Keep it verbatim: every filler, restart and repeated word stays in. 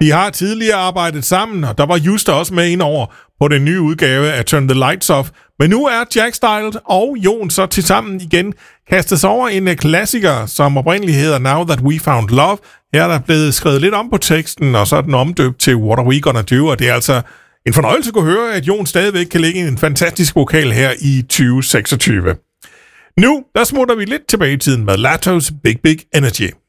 De har tidligere arbejdet sammen, og der var Just også med ind over på den nye udgave af Turn the Lights Off. Men nu er Jack Style og Jon så til sammen igen kastet sig over en klassiker, som oprindeligt hedder Now That We Found Love. Her er der blevet skrevet lidt om på teksten, og så er den omdøbt til What Are We Gonna Do, og det er altså en fornøjelse at kunne høre, at Jon stadigvæk kan lægge en fantastisk vokal her i tyve seksogtyve. Nu, der smutter vi lidt tilbage i tiden med Latos Big Big Energy.